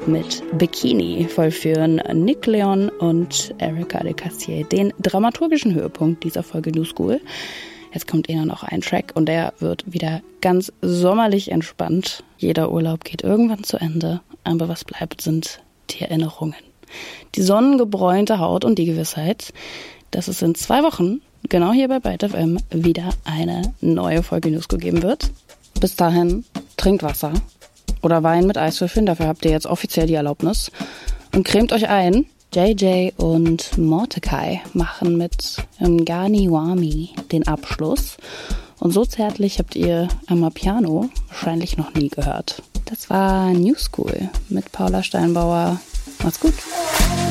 mit Bikini vollführen Nick Leon und Erika de Cassier den dramaturgischen Höhepunkt dieser Folge New School. Jetzt kommt ihnen noch ein Track und der wird wieder ganz sommerlich entspannt. Jeder Urlaub geht irgendwann zu Ende, aber was bleibt, sind die Erinnerungen. Die sonnengebräunte Haut und die Gewissheit, dass es in 2 Wochen, genau hier bei Byte FM, wieder eine neue Folge New School geben wird. Bis dahin, trinkt Wasser oder Wein mit Eiswürfeln, dafür habt ihr jetzt offiziell die Erlaubnis. Und cremt euch ein. JJ und Mordecai machen mit Ngani Wami den Abschluss. Und so zärtlich habt ihr Amapiano wahrscheinlich noch nie gehört. Das war New School mit Paula Steinbauer. Macht's gut.